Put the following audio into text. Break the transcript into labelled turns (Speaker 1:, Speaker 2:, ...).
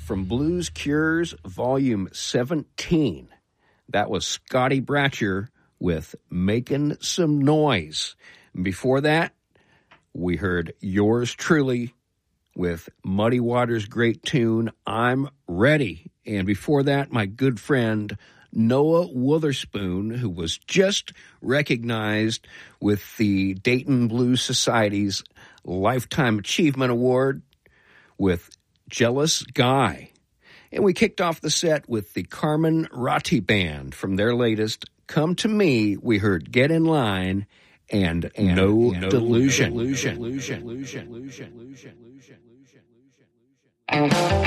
Speaker 1: from Blues Cures, Volume 17. That was Scotty Bratcher with Making Some Noise. And before that, we heard yours truly with Muddy Waters' great tune, I'm Ready. And before that, my good friend Noah Witherspoon, who was just recognized with the Dayton Blues Society's Lifetime Achievement Award with Jealous Guy. And we kicked off the set with the Carmen Ratti Band from their latest Come to Me. We heard Get in Line and No Delusion.